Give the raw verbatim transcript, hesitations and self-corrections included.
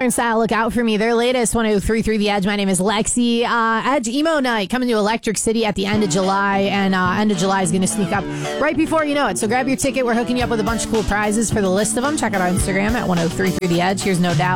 Modern Style, look out for me. Their latest, one oh three point three The Edge. My name is Lexi. Uh, Edge Emo Night coming to Electric City at the end of July, and uh, end of July is going to sneak up right before you know it. So grab your ticket. We're hooking you up with a bunch of cool prizes for the list of them. Check out our Instagram at one oh three point three The Edge. Here's No Doubt.